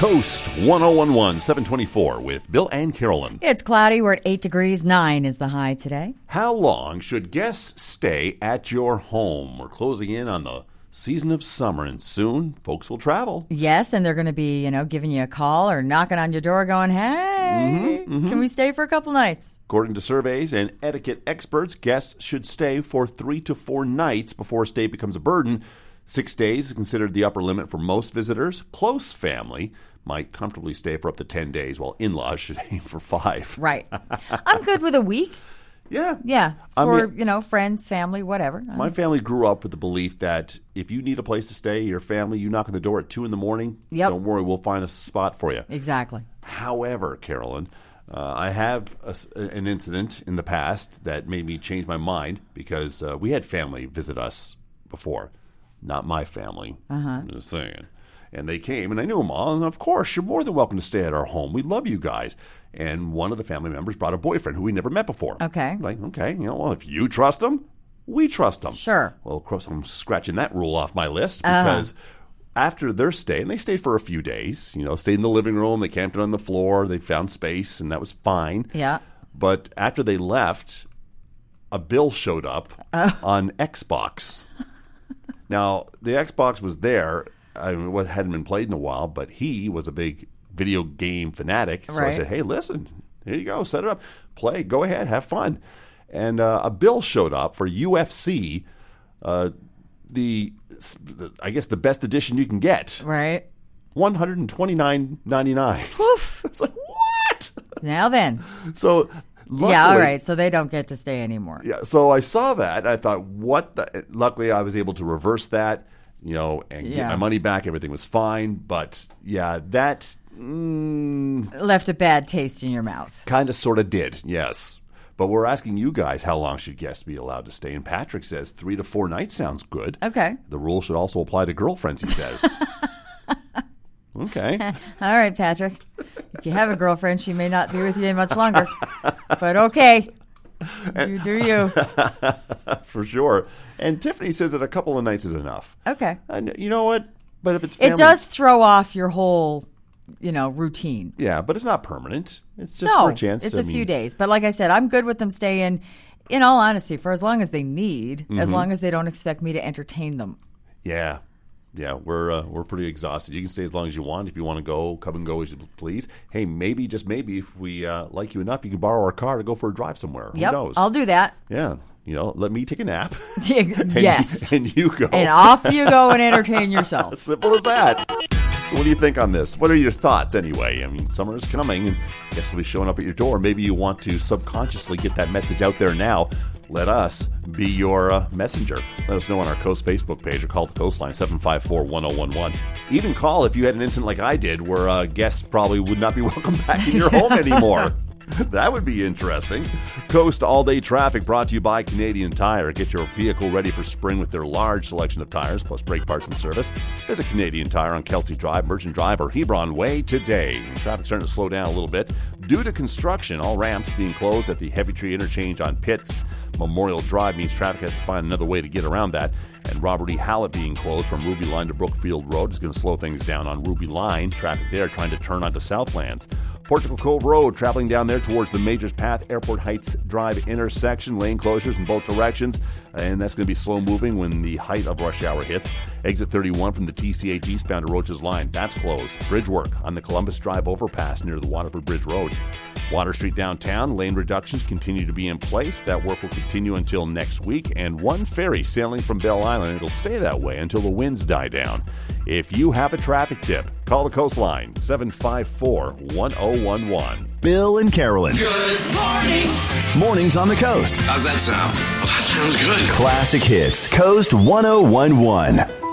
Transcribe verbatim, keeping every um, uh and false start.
Coast one oh one one, seven twenty-four with Bill and Carolyn. It's cloudy. We're at eight degrees. nine is the high today. How long should guests stay at your home? We're closing in on the season of summer, and soon folks will travel. Yes, and they're going to be, you know, giving you a call or knocking on your door going, hey, mm-hmm, mm-hmm. can we stay for a couple nights? According to surveys and etiquette experts, guests should stay for three to four nights before a stay becomes a burden. Six days is considered the upper limit for most visitors. Close family might comfortably stay for up to ten days, while in-laws should aim for five. Right. I'm good with a week. Yeah. Yeah. I For, mean, you know, friends, family, whatever. My family grew up with the belief that if you need a place to stay, your family, you knock on the door at two in the morning, yep. don't worry, we'll find a spot for you. Exactly. However, Carolyn, uh, I have a, an incident in the past that made me change my mind because uh, we had family visit us before. Not my family. Uh-huh. I'm just saying. And they came, and I knew them all. And, of course, you're more than welcome to stay at our home. We love you guys. And one of the family members brought a boyfriend who we never met before. Okay. Like, okay, you know, well, if you trust him, we trust him. Sure. Well, of course, I'm scratching that rule off my list because uh-huh. after their stay, and they stayed for a few days, you know, stayed in the living room, they camped on the floor, they found space, and that was fine. Yeah. But after they left, a bill showed up uh. on Xbox. Now, the Xbox was there. I mean, it hadn't been played in a while, but he was a big video game fanatic. So right. I said, hey, listen, here you go. Set it up. Play. Go ahead. Have fun. And uh, a bill showed up for U F C, uh, the, I guess, the best edition you can get. Right. one hundred twenty-nine ninety-nine. Woof. It's like, what? Now then. So... Luckily, yeah, all right. So they don't get to stay anymore. Yeah. So I saw that. And I thought, what? The? Luckily, I was able to reverse that, you know, and yeah. get my money back. Everything was fine. But yeah, that mm, left a bad taste in your mouth. Kind of, sort of did. Yes. But we're asking you guys, how long should guests be allowed to stay? And Patrick says three to four nights sounds good. Okay. The rule should also apply to girlfriends, he says. Okay. All right, Patrick. If you have a girlfriend, she may not be with you much longer. But okay. You do you. For sure. And Tiffany says that a couple of nights is enough. Okay. And you know what? But if it's family, it does throw off your whole, you know, routine. Yeah, but it's not permanent. It's just no, for a chance. It's to, a I few mean, days. But like I said, I'm good with them staying, in all honesty, for as long as they need, mm-hmm. as long as they don't expect me to entertain them. Yeah. Yeah, we're uh, we're pretty exhausted. You can stay as long as you want. If you want to go, come and go as you please. Hey, maybe, just maybe, if we uh, like you enough, you can borrow our car to go for a drive somewhere. Yep, Who knows? I'll do that. Yeah, you know, let me take a nap. and, yes. And you go. And off you go and entertain yourself. Simple as that. So what do you think on this? What are your thoughts anyway? I mean, summer is coming and guests will be showing up at your door. Maybe you want to subconsciously get that message out there now. Let us be your uh, messenger. Let us know on our Coast Facebook page or call the Coastline seven five four, one oh one one. Even call if you had an incident like I did where uh, guests probably would not be welcome back in your home anymore. That would be interesting. Coast all-day traffic brought to you by Canadian Tire. Get your vehicle ready for spring with their large selection of tires, plus brake parts and service. Visit Canadian Tire on Kelsey Drive, Merchant Drive, or Hebron Way today. Traffic's starting to slow down a little bit. Due to construction, all ramps being closed at the Heavy Tree Interchange on Pitts. Memorial Drive means traffic has to find another way to get around that. And Robert E. Hallett being closed from Ruby Line to Brookfield Road is going to slow things down on Ruby Line. Traffic there trying to turn onto Southlands. Portugal Cove Road, traveling down there towards the Majors Path, Airport Heights Drive intersection, lane closures in both directions, and that's going to be slow moving when the height of rush hour hits. Exit thirty-one from the T C H eastbound to Roaches Line, that's closed. Bridge work on the Columbus Drive overpass near the Waterford Bridge Road. Water Street downtown, lane reductions continue to be in place. That work will continue until next week, and one ferry sailing from Bell Island, it'll stay that way until the winds die down. If you have a traffic tip, call the Coastline, seven five four, one oh one one. Bill and Carolyn. Good morning. Mornings on the Coast. How's that sound? Well, that sounds good. Classic hits. Coast one oh one one.